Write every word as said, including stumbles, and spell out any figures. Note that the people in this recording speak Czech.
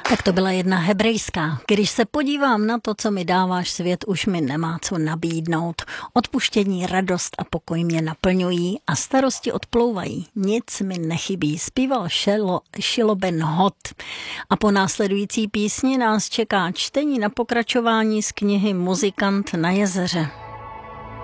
Tak to byla jedna hebrejská. Když se podívám na to, co mi dáváš, svět už mi nemá co nabídnout. Odpuštění, radost a pokoj mě naplňují a starosti odplouvají. Nic mi nechybí, zpíval Šilo, Šilo Ben Hot. A po následující písni nás čeká čtení na pokračování z knihy Muzikant na jezeře.